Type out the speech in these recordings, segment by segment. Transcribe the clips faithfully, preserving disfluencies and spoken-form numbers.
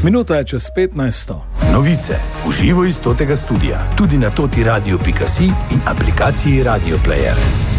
Minuta je čez petnajsto. Novice v živo iz totega studia, tudi na toti radio pika si in aplikaciji Radio Player.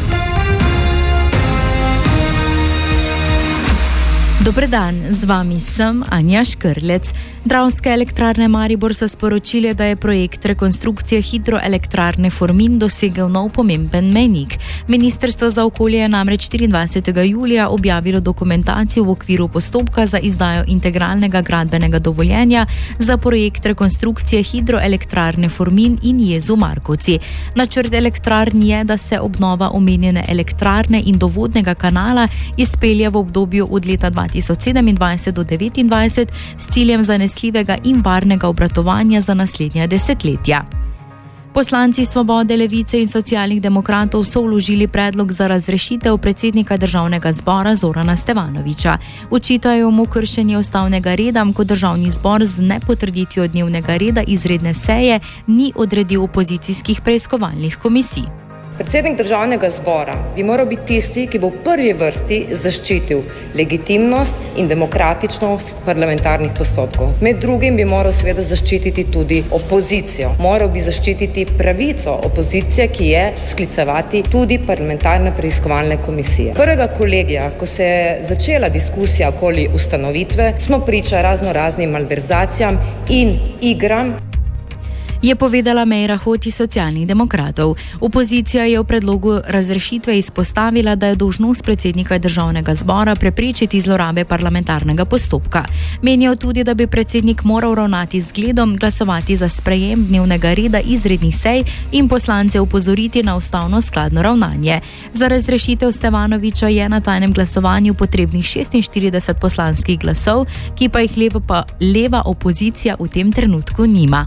Dober dan, z vami sem Anja Škrlec. Dravske elektrarne Maribor so sporočili, da je projekt rekonstrukcije hidroelektrarne Formin dosegel nov pomemben mejnik. Ministrstvo za okolje je namreč štiriindvajsetega julija objavilo dokumentacijo v okviru postopka za izdajo integralnega gradbenega dovoljenja za projekt rekonstrukcije hidroelektrarne Formin in Jezu Markovci. Načrt elektrarn je, da se obnova omenjene elektrarne in dovodnega kanala izpelje v obdobju od leta dva tisoč sedemindvajset do devetindvajset s ciljem zanesljivega in varnega obratovanja za naslednja desetletja. Poslanci Svobode, Levice in Socialnih demokratov so vložili predlog za razrešitev predsednika Državnega zbora Zorana Stevanovića. Očitajo mu kršenje ustavnega reda, ko Državni zbor z nepotrditvijo dnevnega reda izredne seje ni odredil opozicijskih preiskovalnih komisij. Predsednik Državnega zbora bi moral biti tisti, ki bo v prvi vrsti zaščitil legitimnost in demokratičnost parlamentarnih postopkov. Med drugim bi moral seveda zaščititi tudi opozicijo. Moral bi zaščititi pravico opozicije, ki je sklicevati tudi parlamentarne preiskovalne komisije. Prvega kolegija, ko se je začela diskusija okoli ustanovitve, smo priča razno raznim malverzacijam in igram, je povedala Meira Hot iz Socialnih demokratov. Opozicija je v predlogu razrešitve izpostavila, da je dolžnost predsednika Državnega zbora preprečiti zlorabe parlamentarnega postopka. Menijo tudi, da bi predsednik moral ravnati z zgledom, glasovati za sprejem dnevnega reda izrednih sej in poslance opozoriti na ustavno skladno ravnanje. Za razrešitev Stevanovića je na tajnem glasovanju potrebnih šestinštirideset poslanskih glasov, ki pa jih leva, pa leva opozicija v tem trenutku nima.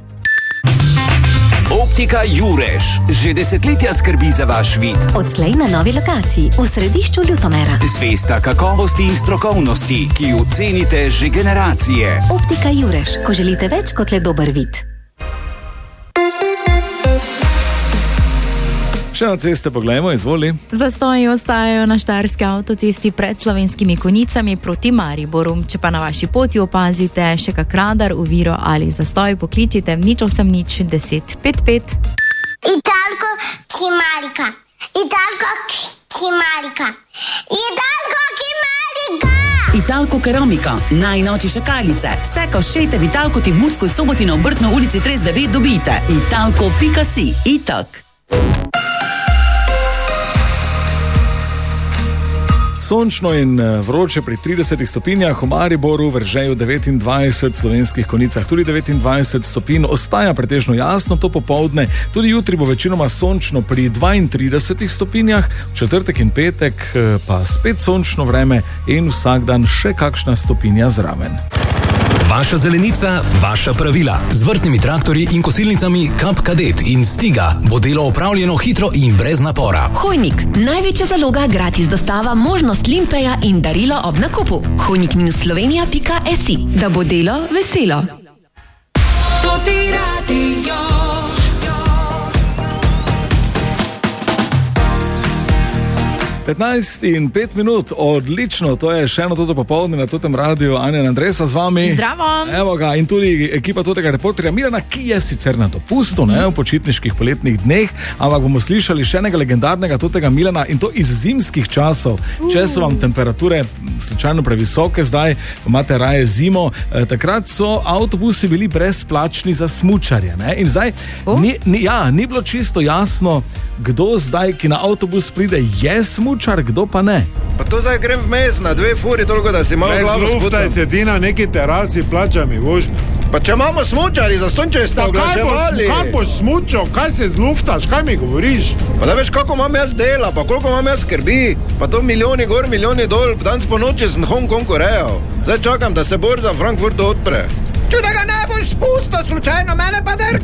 Optika Jurež že desetletja skrbi za vaš vid. Odslej na novi lokaciji v središču Ljutomera. Zvesta kakovosti in strokovnosti, ki jo cenite že generacije. Optika Jurež, ko želite več kot le dober vid. Še na ceste poglejmo, izvoli. Zastoji ostajajo na štajerski avtocesti pred Slovenskimi Konjicami proti Mariboru. Če pa na vaši poti opazite še kak radar, oviro ali zastoj, pokličite nič osem nič deset pet pet. Italko Kimarika. Italko Kimarika. Italko Kimarika. Italko Keramika, najnovejše kaljice. Vse, ko šejte v Italko, ti v Mursko Soboti na Obrtno ulici trideset devet dobite. Italko pika si. Itak. Sončno in vroče pri tridesetih stopinjah, v Mariboru, Veržeju devetindvajset, Slovenskih Konjicah tudi devetindvajset stopinj, ostaja pretežno jasno to popoldne, tudi jutri bo večinoma sončno pri dvaintridesetih stopinjah, v četrtek in petek pa spet sončno vreme in vsak dan še kakšna stopinja zraven. Vaša zelenica, vaša pravila. Z vrtnimi traktorji in kosilnicami Kap Kadet in Stiga bo delo opravljeno hitro in brez napora. Hojnik, največja zaloga, gratis dostava, možnost limpeja in darilo ob nakupu. hojnik minus slovenija pika si, da bo delo veselo. To ti radio. petnajst in pet minut, odlično, to je še eno toto popoldne na totem radiju. Anja in Andresa z vami. Zdravo. Evo ga, in tudi ekipa totega reporterja Milana, ki je sicer na dopustu, ne, v počitniških poletnih dneh, ampak bomo slišali še enega legendarnega totega Milana in to iz zimskih časov. Če so vam temperature slučajno previsoke zdaj, imate raje zimo, eh, takrat so avtobusi bili brezplačni za smučarje, ne, in zdaj oh. ni, ni, ja, ni bilo čisto jasno, kdo zdaj, ki na avtobus pride, je smučar, kdo pa ne. Pa to zdaj grem vmes na dve furi, toliko da si malo glavo sputam. Zluftaj, sedi na neki terasi, plača mi vožnje. Pa če imamo smučari, zastonj če ste oglaševali. Kaj boš smučal, kaj se zluftaš, kaj mi govoriš? Pa da veš, kako imam jaz dela, pa koliko imam jaz skrbi. Pa to milijoni gor, milijoni dol, danes po noči sem Hong Kong Korejo. Zdaj čakam, da se borza Frankfurtu odpre. Če da ga ne boš spustil, slučajno mene pa derka.